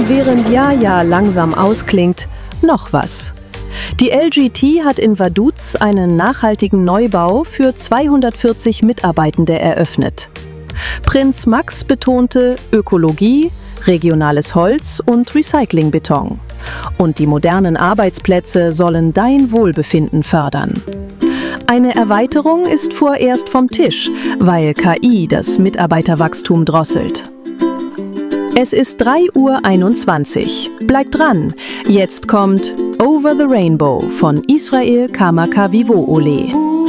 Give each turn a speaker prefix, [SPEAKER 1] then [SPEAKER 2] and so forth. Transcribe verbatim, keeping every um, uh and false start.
[SPEAKER 1] Und während Ja Ja langsam ausklingt, noch was. Die L G T hat in Vaduz einen nachhaltigen Neubau für zweihundertvierzig Mitarbeitende eröffnet. Prinz Max betonte Ökologie, regionales Holz und Recyclingbeton. Und die modernen Arbeitsplätze sollen dein Wohlbefinden fördern. Eine Erweiterung ist vorerst vom Tisch, weil K I das Mitarbeiterwachstum drosselt. Es ist drei Uhr einundzwanzig. Bleibt dran, jetzt kommt Over the Rainbow von Israel Kamakawiwo'ole.